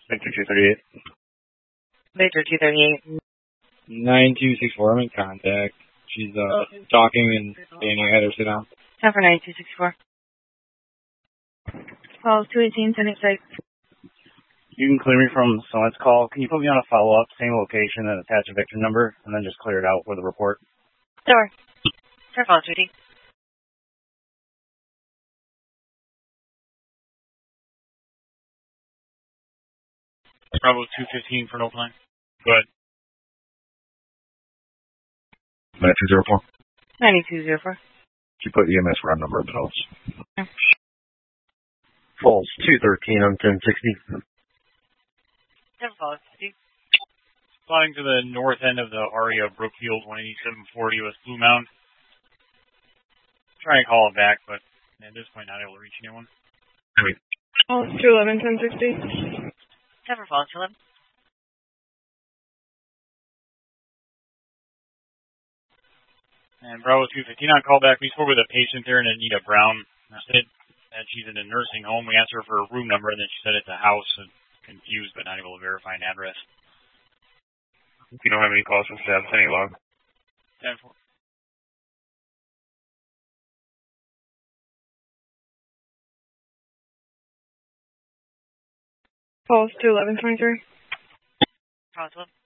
Victor 238. Victor 238. 9264, I'm in contact. She's talking and standing. I had her sit down. Time for 9264. Call 218, sending site. You can clear me from someone's call. Can you put me on a follow-up, same location, and attach a Victor number, and then just clear it out with a report? Sure. Sure, call 218. Bravo 215 for no plan. Go ahead. 9204. 9204. She put EMS run number in the notes. Yeah. Falls 213 on 1060. Never follow. Flying to the north end of the ARIA Brookfield 18740 with Blue Mound. Try and call it back, but at this point not able to reach anyone. Falls 211, 1060. Never follow. 211. And Bravo 215 on callback. We spoke with a patient there, Anita Brown. Said that she's in a nursing home. We asked her for a room number, and then she said it's a house. And confused, but not able to verify an address. If you don't have any calls from staff, send it log. 10-4. Falls 211, 23. Call 12.